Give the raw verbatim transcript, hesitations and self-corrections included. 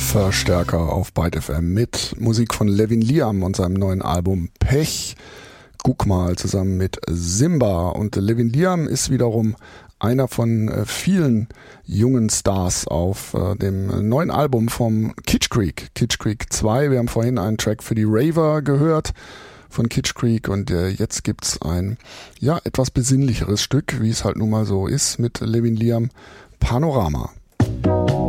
Verstärker auf Byte F M mit Musik von Levin Liam und seinem neuen Album Pech. Guck mal, zusammen mit Simba. Und Levin Liam ist wiederum einer von äh, vielen jungen Stars auf äh, dem neuen Album vom Kitsch Creek, Kitsch Creek zwei. Wir haben vorhin einen Track für die Raver gehört von Kitsch Creek und äh, jetzt gibt's ein ja etwas besinnlicheres Stück, wie es halt nun mal so ist, mit Levin Liam, Panorama.